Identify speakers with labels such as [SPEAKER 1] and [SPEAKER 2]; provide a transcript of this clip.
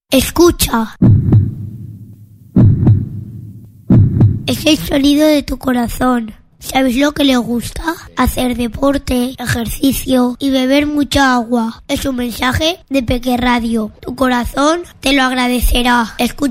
[SPEAKER 1] Escucha. Es el sonido de tu corazón. ¿Sabes lo que le gusta? Hacer deporte, ejercicio y beber mucha agua. Es un mensaje de Peque Radio. Tu corazón te lo agradecerá. Escucha